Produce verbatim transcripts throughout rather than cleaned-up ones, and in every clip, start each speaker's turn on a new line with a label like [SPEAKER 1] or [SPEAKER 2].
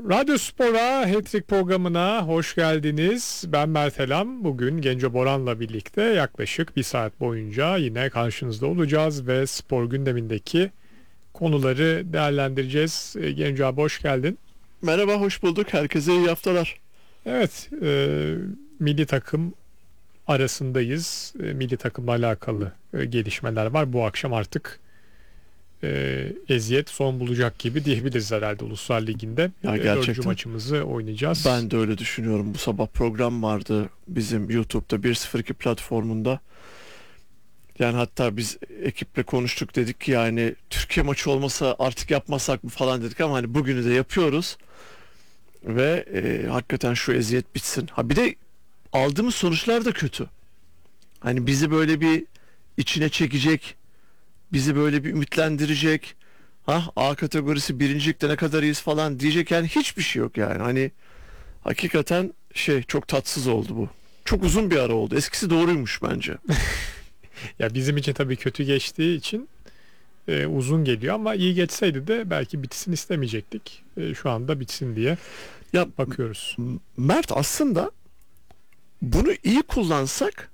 [SPEAKER 1] Radyo Spor'a, Hat-Trick programına hoş geldiniz. Ben Mert Elam. Bugün Genco Boran'la birlikte yaklaşık bir saat boyunca yine karşınızda olacağız ve spor gündemindeki konuları değerlendireceğiz. E, Genco abi hoş geldin.
[SPEAKER 2] Merhaba, hoş bulduk. Herkese iyi haftalar.
[SPEAKER 1] Evet, e, milli takım arasındayız. E, milli takımla alakalı e, gelişmeler var. Bu akşam artık e, eziyet son bulacak gibi diyebiliriz herhalde Uluslar Ligi'nde.
[SPEAKER 2] Ya
[SPEAKER 1] E,
[SPEAKER 2] gerçekten.
[SPEAKER 1] Dördüncü maçımızı oynayacağız.
[SPEAKER 2] Ben de öyle düşünüyorum. Bu sabah program vardı bizim YouTube'da bir sıfır iki platformunda. Yani hatta biz ekiple konuştuk, dedik ki yani Türkiye maçı olmasa artık yapmasak mı falan dedik ama hani bugünü de yapıyoruz. Ve e, hakikaten şu eziyet bitsin. Ha bir de aldığımız sonuçlar da kötü. Hani bizi böyle bir içine çekecek, bizi böyle bir ümitlendirecek. Ha A kategorisi birincilikte ne kadar iyiyiz falan diyecek yani hiçbir şey yok yani. Hani hakikaten şey çok tatsız oldu bu. Çok uzun bir ara oldu. Eskisi doğruymuş bence.
[SPEAKER 1] Ya bizim için tabii kötü geçtiği için e, uzun geliyor ama iyi geçseydi de belki bitsin istemeyecektik. E, şu anda bitsin diye
[SPEAKER 2] Ya
[SPEAKER 1] bakıyoruz.
[SPEAKER 2] Mert, aslında bunu iyi kullansak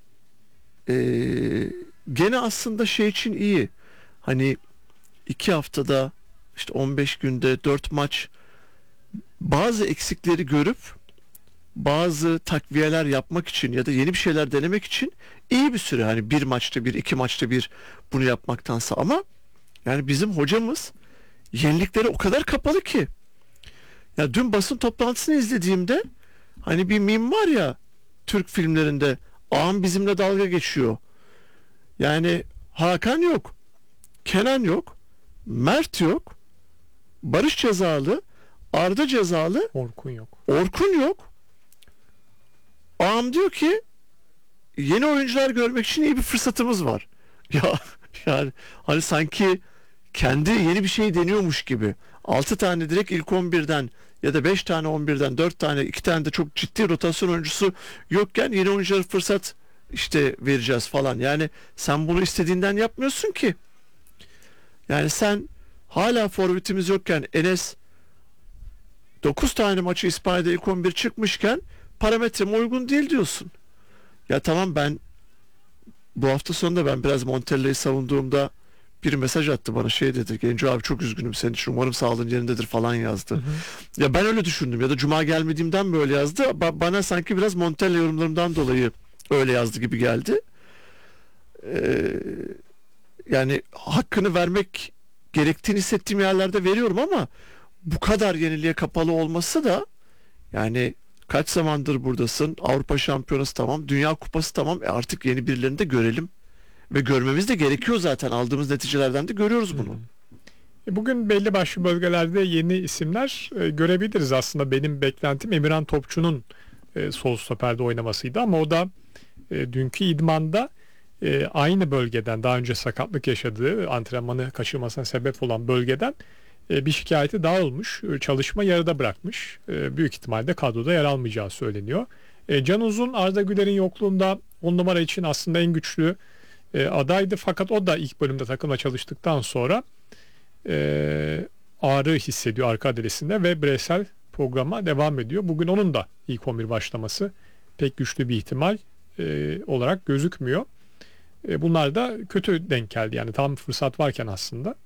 [SPEAKER 2] eee, gene aslında şey için iyi. Hani iki haftada işte on beş günde dört maç, bazı eksikleri görüp bazı takviyeler yapmak için ya da yeni bir şeyler denemek için iyi bir süre. Hani bir maçta bir, iki maçta bir bunu yapmaktansa. Ama yani bizim hocamız yeniliklere o kadar kapalı ki. Ya dün basın toplantısını izlediğimde hani bir meme var ya Türk filmlerinde, ağam bizimle dalga geçiyor. Yani Hakan yok, Kenan yok, Mert yok, Barış cezalı, Arda cezalı,
[SPEAKER 1] Orkun yok.
[SPEAKER 2] Orkun yok. Ağam diyor ki yeni oyuncular görmek için iyi bir fırsatımız var. Ya yani hani sanki kendi yeni bir şey deniyormuş gibi. Altı tane direkt ilk on birden ya da beş tane on birden, dört tane, iki tane de çok ciddi rotasyon oyuncusu yokken yeni oyunculara fırsat işte vereceğiz falan. Yani sen bunu istediğinden yapmıyorsun ki. Yani sen hala forvetimiz yokken, Enes dokuz tane maçı İspanya'da ilk on bir çıkmışken parametreme uygun değil diyorsun. Ya tamam, ben bu hafta sonunda ben biraz Montella'yı savunduğumda bir mesaj attı bana, şey dedi: Genco abi çok üzgünüm senin için, umarım sağlığın yerindedir falan yazdı.
[SPEAKER 1] Hı hı.
[SPEAKER 2] Ya ben öyle düşündüm ya da cuma gelmediğimden böyle yazdı. Ba- bana sanki biraz Montella yorumlarımdan dolayı öyle yazdı gibi geldi. Ee, yani hakkını vermek gerektiğini hissettiğim yerlerde veriyorum ama bu kadar yeniliğe kapalı olması da, yani kaç zamandır buradasın, Avrupa Şampiyonası tamam, Dünya Kupası tamam, e artık yeni birilerini de görelim ve görmemiz de gerekiyor, zaten aldığımız neticelerden de görüyoruz bunu.
[SPEAKER 1] E, Bugün belli başlı bölgelerde yeni isimler e, görebiliriz. Aslında benim beklentim Emirhan Topçu'nun e, sol stoperde oynamasıydı ama o da e, dünkü idmanda e, aynı bölgeden, daha önce sakatlık yaşadığı, antrenmanı kaçırmasına sebep olan bölgeden e, bir şikayeti daha olmuş. E, çalışma yarıda bırakmış. E, büyük ihtimalle kadroda yer almayacağı söyleniyor. E, Can Uzun, Arda Güler'in yokluğunda on numara için aslında en güçlü e, adaydı. Fakat o da ilk bölümde takımla çalıştıktan sonra e, ağrı hissediyor arka adresinde ve bireysel programa devam ediyor. Bugün onun da ilk on bir başlaması pek güçlü bir ihtimal e, olarak gözükmüyor. E, bunlar da kötü denk geldi. Yani tam fırsat varken aslında